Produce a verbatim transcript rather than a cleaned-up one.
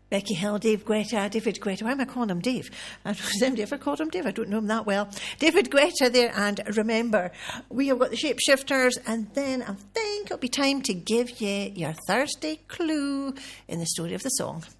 Becky Hill, Dave Guetta, David Guetta. Why am I calling him Dave? Has anybody ever called him Dave? I don't know him that well. David Guetta there, and remember, we have got the Shapeshifters, and then I think it'll be time to give you your Thursday clue in the story of the song.